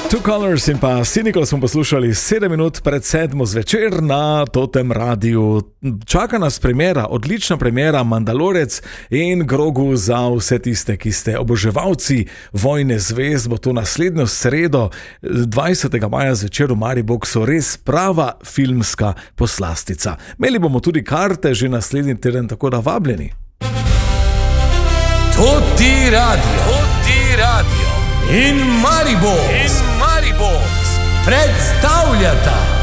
Two Colors in pa Cynical smo poslušali 7 minut pred 7 zvečer na Totem radiju. Čaka nas premiera, odlična premiera Mandalorec in Grogu za vse tiste, ki ste oboževalci Vojne zvezd. Bo to naslednjo sredo, 20. maja zvečer v Mariboku, res prava filmska poslastica. Imeli bomo tudi karte že naslednji teden, tako da vabljeni. Toti radio in Maribox predstavljata